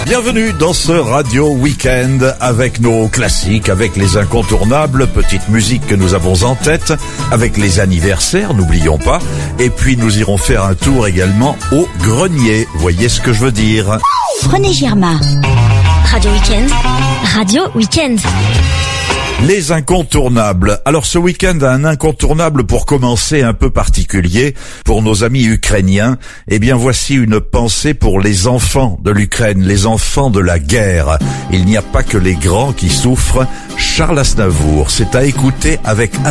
Bienvenue dans ce Radio Weekend avec nos classiques, avec les incontournables, petite musique que nous avons en tête, avec les anniversaires, n'oublions pas. Et puis nous irons faire un tour également au grenier. Voyez ce que je veux dire. René Girma. Radio Weekend. Radio Weekend. Les incontournables. Alors ce week-end a un incontournable pour commencer un peu particulier pour nos amis ukrainiens. Eh bien voici une pensée pour les enfants de l'Ukraine, les enfants de la guerre. Il n'y a pas que les grands qui souffrent. Charles Aznavour, c'est à écouter avec